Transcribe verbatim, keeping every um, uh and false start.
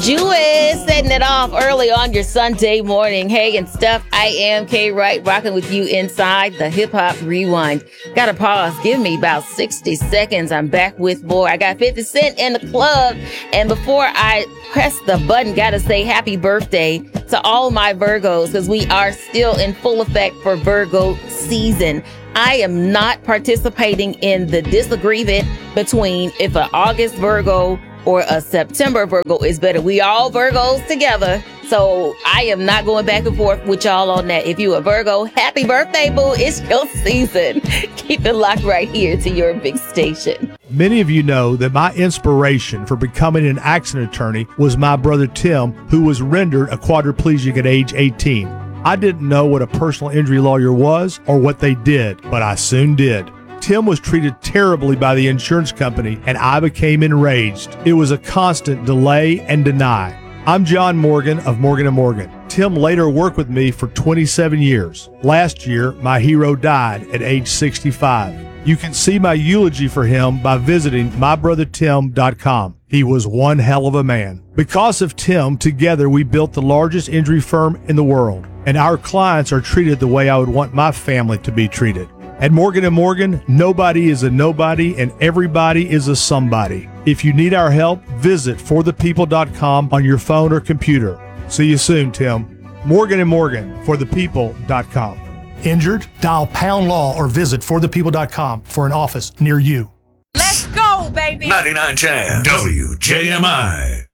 Jewess setting it off early on your Sunday morning. Hey and stuff, I am Kay Wright, rocking with you inside the Hip Hop Rewind. Gotta pause, give me about sixty seconds. I'm back with more. I got fifty Cent in the club. And before I press the button, gotta say happy birthday to all my Virgos, because we are still in full effect for Virgo season. I am not participating in the disagreement between if an August Virgo or a September Virgo is better. We all Virgos together. So I am not going back and forth with y'all on that. If you a Virgo, happy birthday, boo. It's your season. Keep it locked right here to your big station. Many of you know that my inspiration for becoming an accident attorney was my brother Tim, who was rendered a quadriplegic at age eighteen. I didn't know what a personal injury lawyer was or what they did, but I soon did. Tim was treated terribly by the insurance company, and I became enraged. It was a constant delay and deny. I'm John Morgan of Morgan and Morgan. Tim later worked with me for twenty-seven years. Last year, my hero died at age sixty-five. You can see my eulogy for him by visiting my brother tim dot com. He was one hell of a man. Because of Tim, together we built the largest injury firm in the world, and our clients are treated the way I would want my family to be treated. At Morgan and Morgan, nobody is a nobody and everybody is a somebody. If you need our help, visit for the people dot com on your phone or computer. See you soon, Tim. Morgan and Morgan, for the people dot com. Injured? Dial Pound Law or visit for the people dot com for an office near you. Let's go, baby. ninety-nine Jam, W J M I.